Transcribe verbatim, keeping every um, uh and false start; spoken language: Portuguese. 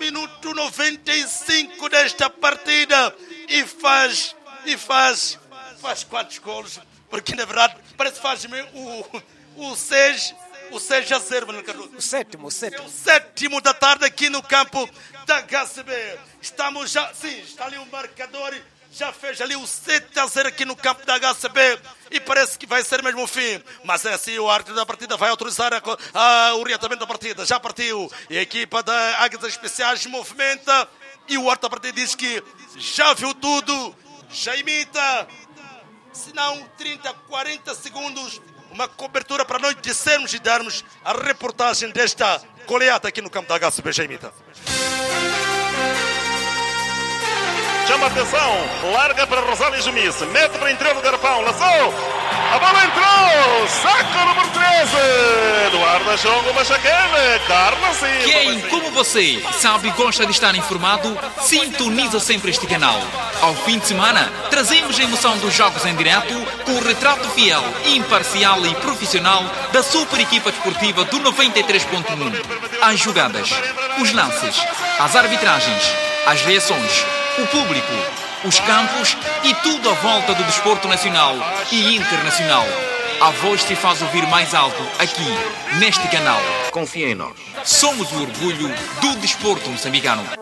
minuto noventa e cinco desta partida e faz, e faz, faz quantos golos? Porque na verdade parece que faz o, o seis, o seis a zero, Manuel Cardoso. O sétimo, o sétimo. É o sétimo da tarde aqui no campo da H C B. Estamos já, sim, está ali o marcador, já fez ali o sete a zero aqui no campo da H C B e parece que vai ser mesmo o fim. Mas é assim, o árbitro da partida vai autorizar a, a, o orientamento da partida. Já partiu e a equipa da Águias Especiais movimenta e o árbitro da partida diz que já viu tudo, já imita, se não trinta, quarenta segundos, uma cobertura para nós dissermos e darmos a reportagem desta goleada aqui no campo da H C B. Já imita. Chama atenção, larga para Rosário Jumice, mete para o interior do garrafão, lançou, a bola entrou, saco número treze, Eduardo Achongo Machaquene, Carlos Silva. Quem, como você, sabe e gosta de estar informado, sintoniza sempre este canal. Ao fim de semana, trazemos a emoção dos jogos em direto com o retrato fiel, imparcial e profissional da super equipa desportiva do noventa e três ponto um. As jogadas, os lances, as arbitragens, as reações, o público, os campos e tudo à volta do desporto nacional e internacional. A voz se faz ouvir mais alto aqui, neste canal. Confia em nós. Somos o orgulho do desporto moçambicano.